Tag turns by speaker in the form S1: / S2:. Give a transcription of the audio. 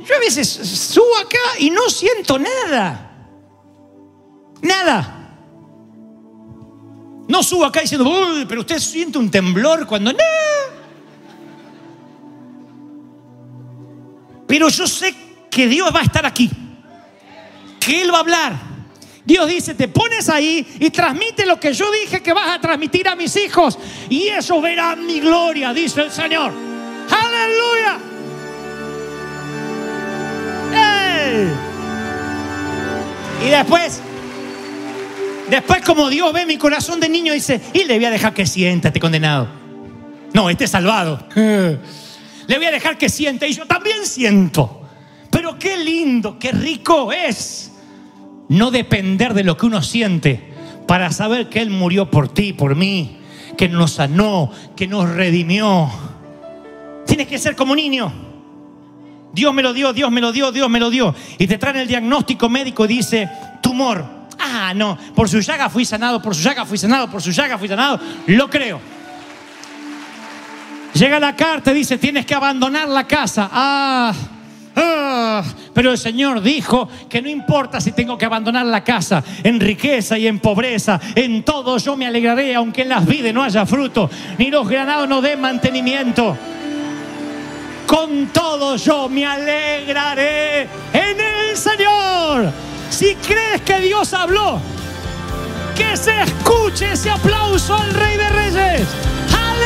S1: Yo a veces subo acá y no siento nada. Nada. No subo acá diciendo, uy, pero usted siente un temblor cuando... No. Pero yo sé que Dios va a estar aquí, que Él va a hablar. Dios dice, te pones ahí y transmite lo que yo dije que vas a transmitir a mis hijos, y ellos verán mi gloria, dice el Señor. ¡Aleluya! ¡Ey! Y después como Dios ve mi corazón de niño, dice, y le voy a dejar que sienta este condenado. No, este es salvado. Le voy a dejar que siente, y yo también siento. Pero qué lindo, qué rico es no depender de lo que uno siente para saber que Él murió por ti, por mí, que nos sanó, que nos redimió. Tienes que ser como niño. Dios me lo dio, Dios me lo dio, Dios me lo dio. Y te traen el diagnóstico médico y dice, tumor. Ah, no, por su llaga fui sanado, por su llaga fui sanado, por su llaga fui sanado. Lo creo. Llega la carta y dice, tienes que abandonar la casa. Pero el Señor dijo que no importa si tengo que abandonar la casa, en riqueza y en pobreza, en todo yo me alegraré, aunque en las vides no haya fruto, ni los granados no den mantenimiento. Con todo yo me alegraré en el Señor. Si crees que Dios habló, que se escuche ese aplauso al Rey de Reyes.